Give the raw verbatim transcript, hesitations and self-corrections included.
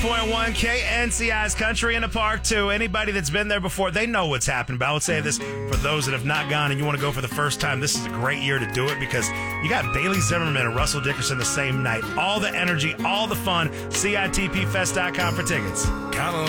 point one K N C I's Country in the Park, too. Anybody that's been there before, they know what's happened. But I would say this, for those that have not gone and you want to go for the first time, this is a great year to do it because you got Bailey Zimmerman and Russell Dickerson the same night. All the energy, all the fun. C I T P fest dot com for tickets. Count on